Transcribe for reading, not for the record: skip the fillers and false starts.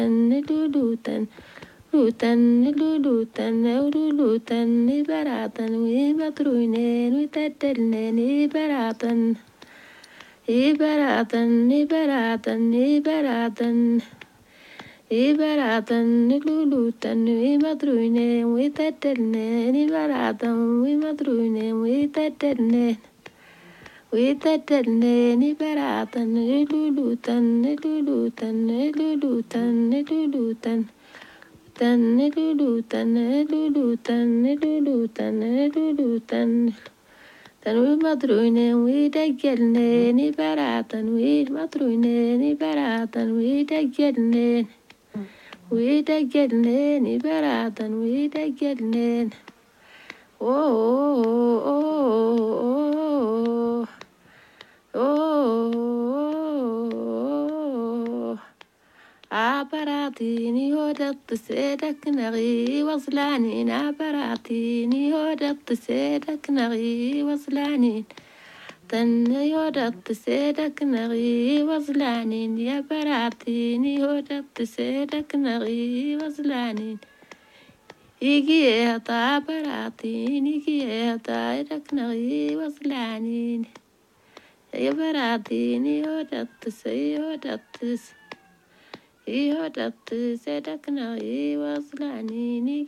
lulutan, lulutan, ibaratan, we matruinen, we tetelnen, ibaratan, ibaratan. Ibaratan, lulutan, we matruinen, we tetelnen, ibaratan, we matruinen, we tetelnen. We tetelnen, ibaratan, lulutan, lulutan. Tan we matruinen, we tegelnen, ibaratan, we matruinen, ibaratan, we tegelnen. We tegelnen, ibaratan, we tegelnen. Oh. Aparatini hodat sedak nari waslanin. Aparatini hodat sedak nari waslanin. Tan hodat sedak nari waslanin. Aparatini hodat sedak nari waslanin. Igieta aparatini igieta sedak nari waslanin. Aparatini hodat sedak nari waslanin.